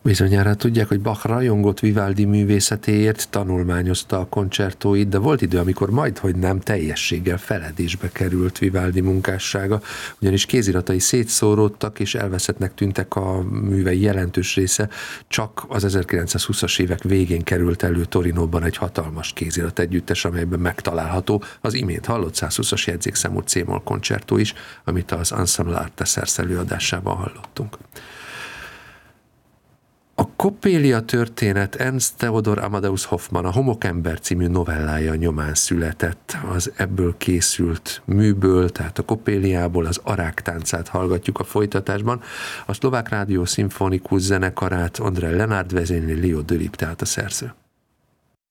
Bizonyára tudják, hogy Bach rajongott Vivaldi művészetéért, tanulmányozta a koncertóit, de volt idő, amikor majdhogy nem teljességgel feledésbe került Vivaldi munkássága, ugyanis kéziratai szétszóródtak és elveszettnek tűntek a művei jelentős része, csak az 1920-as évek végén került elő Torinóban egy hatalmas kézirat együttes, amelyben megtalálható az imént hallott 120-as jegyzékszámú C-moll koncertó is, amit az Ensemble Artesers előadásában hallottunk. A Coppelia történet Ernst Theodor Amadeus Hoffmann, a Homokember című novellája nyomán született. Az ebből készült műből, tehát a Coppeliából az Arák táncát hallgatjuk a folytatásban. A Szlovák Rádió Szimfonikus zenekarát Ondrej Lenárd vezényli, Leo Dölip tehát a szerző.